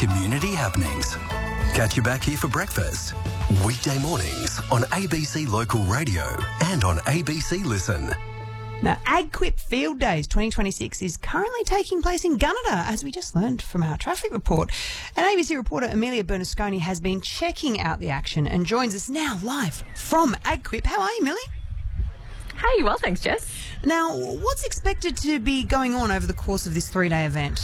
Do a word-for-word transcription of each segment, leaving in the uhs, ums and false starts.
community happenings. Catch you back here for breakfast. Weekday mornings on A B C Local Radio and on A B C Listen. Now, AgQuip Field Days twenty twenty-six is currently taking place in Gunnedah, as we just learned from our traffic report. And A B C reporter Amelia Bernasconi has been checking out the action and joins us now live from AgQuip. How are you, Millie? Hey, well, thanks, Jess. Now, what's expected to be going on over the course of this three-day event?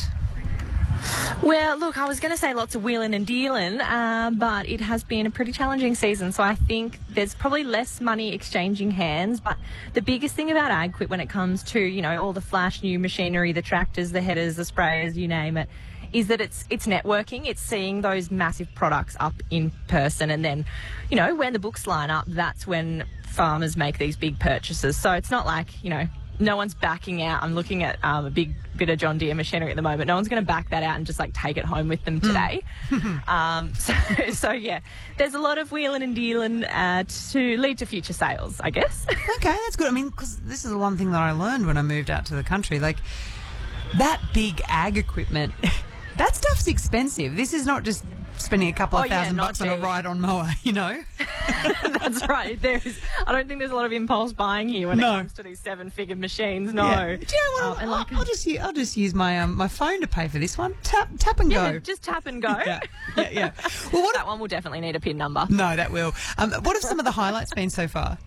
Well, look, I was going to say lots of wheeling and dealing, uh, but it has been a pretty challenging season, so I think there's probably less money exchanging hands. But the biggest thing about AgQuip when it comes to, you know, all the flash new machinery, the tractors, the headers, the sprayers, you name it, is that it's it's networking. It's seeing those massive products up in person, and then, you know, when the books line up, that's when farmers make these big purchases. So it's not like, you know, no one's backing out. I'm looking at um, a big bit of John Deere machinery at the moment. No one's going to back that out and just like take it home with them today. Mm. um, so, so yeah, there's a lot of wheeling and dealing uh, to lead to future sales, I guess. Okay, that's good. I mean, because this is the one thing that I learned when I moved out to the country. Like, that big ag equipment, that stuff's expensive. This is not just spending a couple of oh, yeah, thousand bucks on a ride-on mower, you know? That's right. There's, I don't think there's a lot of impulse buying here when no. it comes to these seven-figure machines. No. Yeah. Do you know what? Um, I'll, like I'll just use, I'll just use my um, my phone to pay for this one. Tap tap and yeah, go. Just tap and go. yeah, yeah, yeah. Well, what that have, one will definitely need a PIN number. No, that will. Um, what have some of the highlights been so far?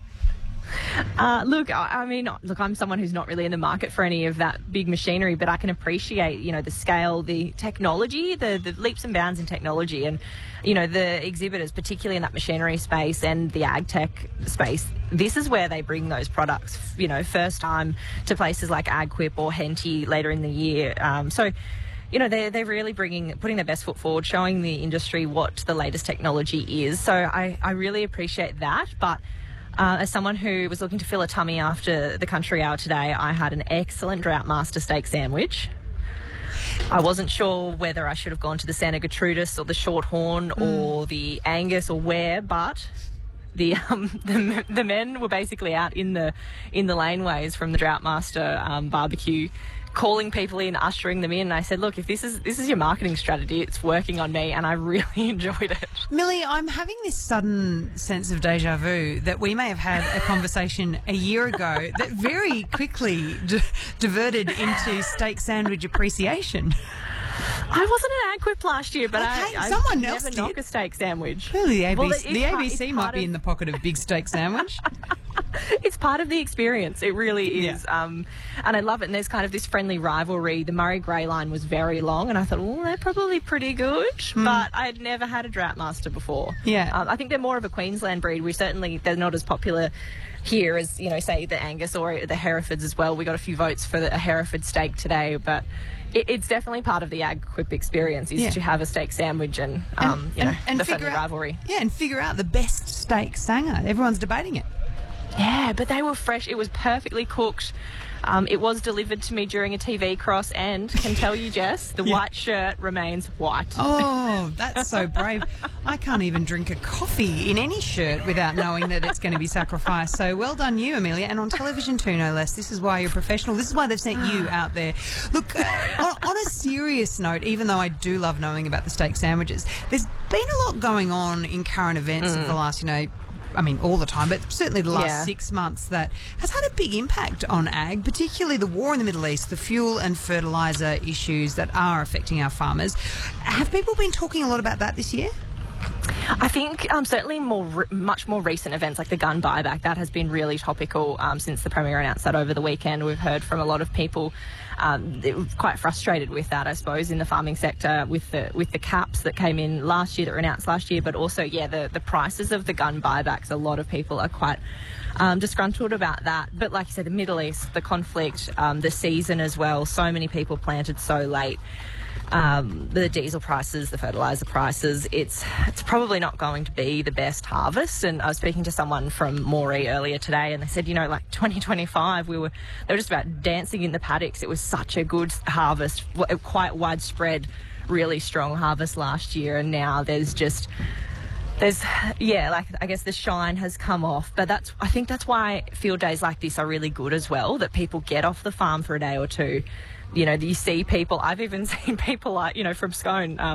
Uh, look, I, I mean, look, I'm someone who's not really in the market for any of that big machinery, but I can appreciate, you know, the scale, the technology, the, the leaps and bounds in technology, and, you know, the exhibitors, particularly in that machinery space and the ag tech space. This is where they bring those products, you know, first time to places like AgQuip or Henty later in the year. Um, so, you know, they're, they're really bringing, putting their best foot forward, showing the industry what the latest technology is. So I, I really appreciate that, but Uh, as someone who was looking to fill a tummy after the country hour today, I had an excellent Droughtmaster steak sandwich. I wasn't sure whether I should have gone to the Santa Gertrudis or the Shorthorn mm. or the Angus or where, but the, um, the the men were basically out in the in the laneways from the Droughtmaster um, barbecue, calling people in, ushering them in. And I said, look, if this is this is your marketing strategy, it's working on me, and I really enjoyed it. Millie, I'm having this sudden sense of deja vu that we may have had a conversation a year ago that very quickly d- diverted into steak sandwich appreciation. I wasn't at AgQuip last year, but okay, I, I someone never else did. knock a steak sandwich. Clearly, the A B C, well, the A B C part, might be of, in the pocket of big steak sandwich. It's part of the experience. It really is. Yeah. Um, and I love it. And there's kind of this friendly rivalry. The Murray Grey line was very long, and I thought, well, they're probably pretty good. Mm. But I had never had a Droughtmaster before. Yeah. Um, I think they're more of a Queensland breed. We certainly, they're not as popular here as, you know, say the Angus or the Herefords as well. We got a few votes for the, a Hereford steak today, but it, it's definitely part of the AgQuip experience is yeah. to have a steak sandwich and, um, and you know, and, and the figure friendly out, rivalry. Yeah, and figure out the best steak sanger. Everyone's debating it. Yeah, but they were fresh. It was perfectly cooked. Um, it was delivered to me during a T V cross, and can tell you, Jess, the yeah. white shirt remains white. Oh, that's so brave. I can't even drink a coffee in any shirt without knowing that it's going to be sacrificed. So well done you, Amelia, and on television too, no less. This is why you're a professional. This is why they've sent you out there. Look, uh, on, on a serious note, even though I do love knowing about the steak sandwiches, there's been a lot going on in current events mm. of the last, you know, I mean, all the time, but certainly the last yeah. six months that has had a big impact on ag, particularly the war in the Middle East, the fuel and fertiliser issues that are affecting our farmers. Have people been talking a lot about that this year? I think um, certainly more, re- much more recent events like the gun buyback, that has been really topical um, since the Premier announced that over the weekend. We've heard from a lot of people um, quite frustrated with that, I suppose, in the farming sector with the with the caps that came in last year, that were announced last year, but also, yeah, the, the prices of the gun buybacks. A lot of people are quite um, disgruntled about that. But like you said, the Middle East, the conflict, um, the season as well, so many people planted so late. Um, the diesel prices, the fertiliser prices, it's it's probably not going to be the best harvest. And I was speaking to someone from Moree earlier today, and they said, you know, like twenty twenty-five, we were they were just about dancing in the paddocks. It was such a good harvest, quite widespread, really strong harvest last year, and now there's just there's yeah, like I guess the shine has come off. But that's I think that's why field days like this are really good as well, that people get off the farm for a day or two. You know, you see people, I've even seen people like, you know, from Scone, um,